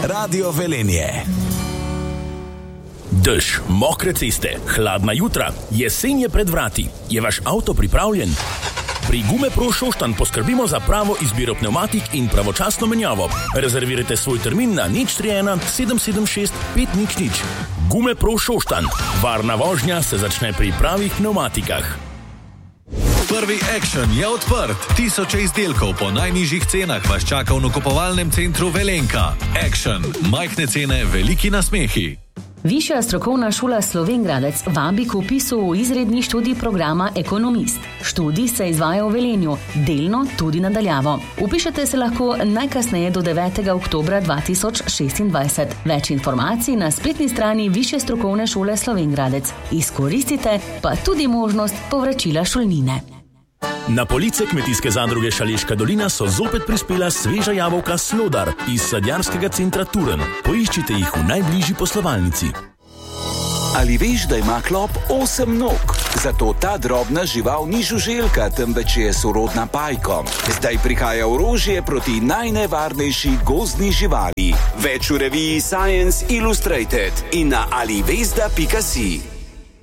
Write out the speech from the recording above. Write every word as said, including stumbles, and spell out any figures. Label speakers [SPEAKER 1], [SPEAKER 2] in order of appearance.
[SPEAKER 1] Radio Velenje.
[SPEAKER 2] Dež, mokre ceste, hladna jutra, jesen je pred vrati. Je vaš avto pripravljen? Pri Gumepro Šoštanj poskrbimo za pravo izbiro pnevmatik in pravočasno menjavo. Rezervirajte svoj termin na nič tri ena sedem sedem šest pet nič nič. Gumepro Šoštanj. Varna vožnja se začne pri pravih pnevmatikah.
[SPEAKER 3] Prvi Action je odprt. Tisoče izdelkov po najnižjih cenah vas čaka v nakupovalnem centru Velenka. Action. Majhne cene, veliki nasmehi.
[SPEAKER 4] Višja strokovna šola Slovenj Gradec vabi k vpisu v izredni študij programa Ekonomist. Študij se izvaja v Velenju, delno tudi nadaljavo. Vpišete se lahko najkasneje do devetega oktobra dva tisoč šestindvajset. Več informacij na spletni strani Višje strokovne šole Slovenj Gradec. Izkoristite pa tudi možnost povračila šolnine.
[SPEAKER 2] Na police Kmetijske zadruge Šaleška dolina so zopet prispela sveža jabolka Slodar iz sadjarskega centra Turen. Poiščite jih v najbližji poslovalnici.
[SPEAKER 1] Ali veš, da ima klop osem nog? Zato ta drobna žival ni žuželka, temveč je sorodna pajkom. Zdaj prihaja orožje proti najnevarnejši gozdni živali. Več v reviji Science Illustrated in na alivesda pika si.